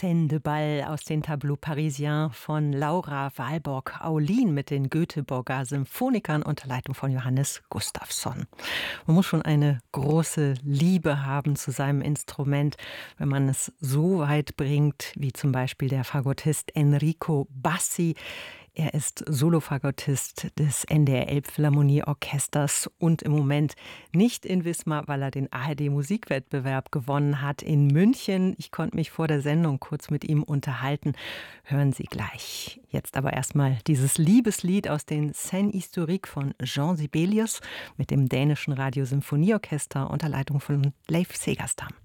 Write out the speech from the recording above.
Scène de Bal aus den Tableaux Parisiens von Laura Walborg-Aulin mit den Göteborger Symphonikern unter Leitung von Johannes Gustafsson. Man muss schon eine große Liebe haben zu seinem Instrument, wenn man es so weit bringt, wie zum Beispiel der Fagottist Enrico Bassi. Er ist Solofagottist des NDR Elbphilharmonieorchesters und im Moment nicht in Wismar, weil er den ARD-Musikwettbewerb gewonnen hat in München. Ich konnte mich vor der Sendung kurz mit ihm unterhalten. Hören Sie gleich. Jetzt aber erstmal dieses Liebeslied aus den Scènes historiques von Jean Sibelius mit dem dänischen Radiosymphonieorchester unter Leitung von Leif Segerstam.